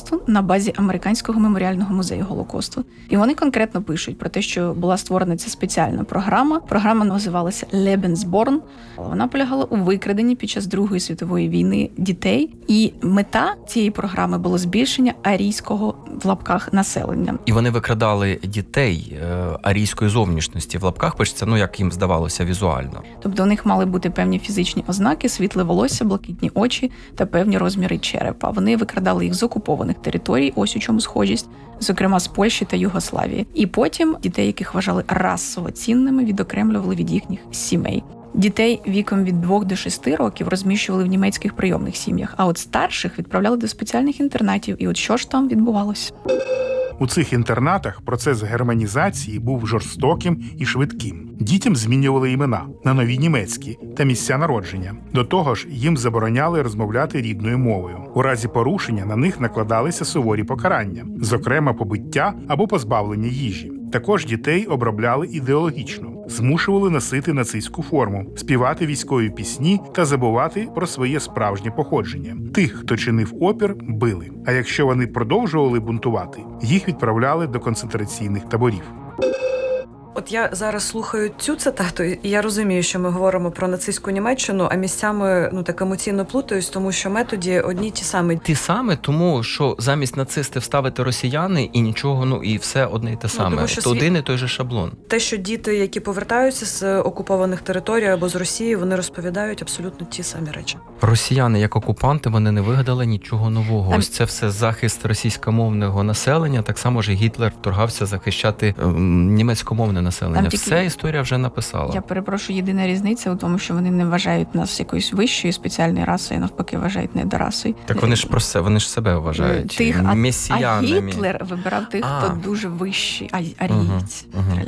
Голокосту на базі Американського меморіального музею Голокосту. І вони конкретно пишуть про те, що була створена ця спеціальна програма. Програма називалася Lebensborn. Вона полягала у викраденні під час Другої світової війни дітей. І мета цієї програми було збільшення арійського в лапках населення. І вони викрадали дітей арійської зовнішності в лапках, пишеться, як їм здавалося візуально. Тобто у них мали бути певні фізичні ознаки, світле волосся, блакитні очі та певні розміри черепа. Вони викрадали їх з окупованих територій, ось у чому схожість, зокрема з Польщі та Югославії. І потім дітей, яких вважали расово цінними, відокремлювали від їхніх сімей. Дітей віком від 2 до 6 років розміщували в німецьких прийомних сім'ях, а от старших відправляли до спеціальних інтернатів. І от що ж там відбувалося? У цих інтернатах процес германізації був жорстоким і швидким. Дітям змінювали імена на нові німецькі та місця народження. До того ж, їм забороняли розмовляти рідною мовою. У разі порушення на них накладалися суворі покарання, зокрема побиття або позбавлення їжі. Також дітей обробляли ідеологічно, змушували носити нацистську форму, співати військові пісні та забувати про своє справжнє походження. Тих, хто чинив опір, били. А якщо вони продовжували бунтувати, їх відправляли до концентраційних таборів. От я зараз слухаю цю цитату, і я розумію, що ми говоримо про нацистську Німеччину, а місцями так емоційно плутаюсь, тому що методі одні ті самі. Ті самі, тому що замість нацистів ставити росіяни і нічого, і все одне і те саме. Тому що один і той же шаблон. Те, що діти, які повертаються з окупованих територій або з Росії, вони розповідають абсолютно ті самі речі. Росіяни як окупанти, вони не вигадали нічого нового. Ось це все захист російськомовного населення, так само ж Гітлер вторгався захищати німецькомовне населення. Все історія вже написала. Я перепрошую, єдина різниця у тому, що вони не вважають нас якоюсь вищою спеціальною расою, навпаки вважають недорасою. Так вони ж вони ж себе вважають месіянами. А Гітлер вибирав тих, хто дуже вищий, арійці.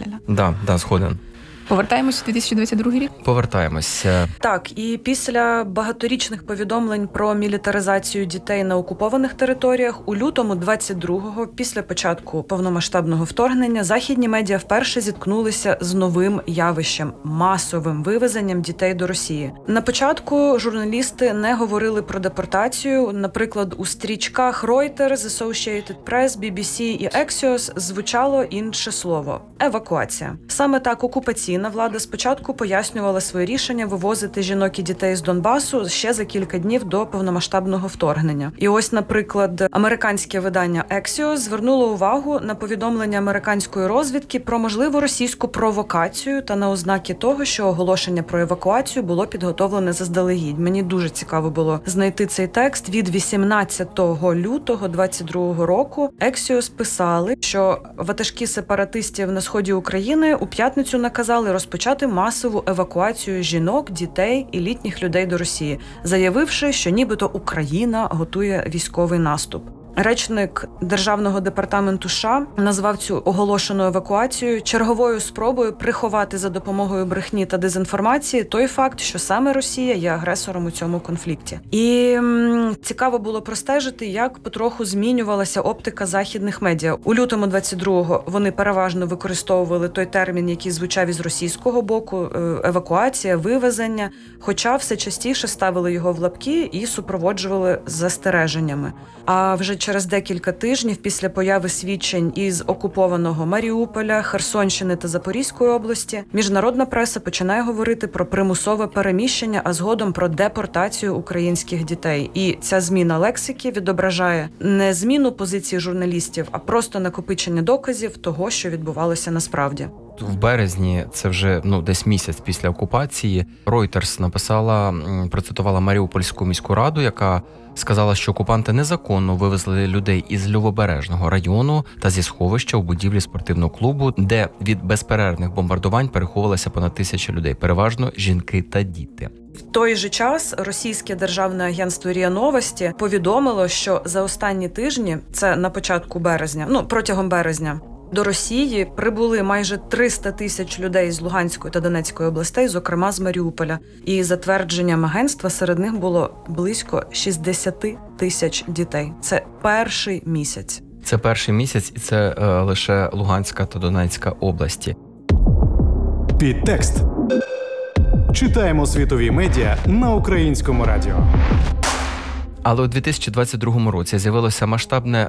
Да, згоден. Повертаємось у 2022 рік? Повертаємося. Так, і після багаторічних повідомлень про мілітаризацію дітей на окупованих територіях, у лютому 22-го, після початку повномасштабного вторгнення, західні медіа вперше зіткнулися з новим явищем – масовим вивезенням дітей до Росії. На початку журналісти не говорили про депортацію. Наприклад, у стрічках Reuters, Associated Press, BBC і Axios звучало інше слово – евакуація. Саме так окупаційна влада спочатку пояснювала своє рішення вивозити жінок і дітей з Донбасу ще за кілька днів до повномасштабного вторгнення. І ось, наприклад, американське видання Axios звернуло увагу на повідомлення американської розвідки про можливу російську провокацію та на ознаки того, що оголошення про евакуацію було підготовлене заздалегідь. Мені дуже цікаво було знайти цей текст. Від 18 лютого 22 року Axios писали, що ватажки сепаратистів на сході України у п'ятницю наказали розпочати масову евакуацію жінок, дітей і літніх людей до Росії, заявивши, що нібито Україна готує військовий наступ. Речник Державного департаменту США назвав цю оголошену евакуацію черговою спробою приховати за допомогою брехні та дезінформації той факт, що саме Росія є агресором у цьому конфлікті. І цікаво було простежити, як потроху змінювалася оптика західних медіа. У лютому 22-го вони переважно використовували той термін, який звучав із російського боку – евакуація, вивезення, хоча все частіше ставили його в лапки і супроводжували застереженнями. А вже через декілька тижнів після появи свідчень із окупованого Маріуполя, Херсонщини та Запорізької області, міжнародна преса починає говорити про примусове переміщення, а згодом про депортацію українських дітей. І ця зміна лексики відображає не зміну позиції журналістів, а просто накопичення доказів того, що відбувалося насправді. В березні, це вже десь місяць після окупації, Reuters процитувала Маріупольську міську раду, яка сказала, що окупанти незаконно вивезли людей із Лівобережного району та зі сховища у будівлі спортивного клубу, де від безперервних бомбардувань переховувалося понад 1000 людей, переважно жінки та діти. В той же час російське державне агентство РІА Новості повідомило, що за останні тижні, це на початку березня, протягом березня, до Росії прибули майже 300 тисяч людей з Луганської та Донецької областей, зокрема з Маріуполя. І за твердженням агентства, серед них було близько 60 тисяч дітей. Це перший місяць. Це перший місяць, і це лише Луганська та Донецька області. Підтекст. Читаємо світові медіа на Українському радіо. Але у 2022 році з'явилося масштабне